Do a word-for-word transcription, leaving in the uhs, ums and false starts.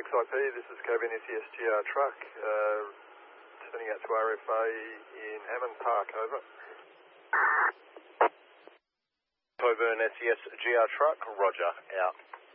X I P, this is Coburn S E S G R truck, uh, turning out to R F A in Hammond Park, over. Coburn S E S G R truck, roger, out.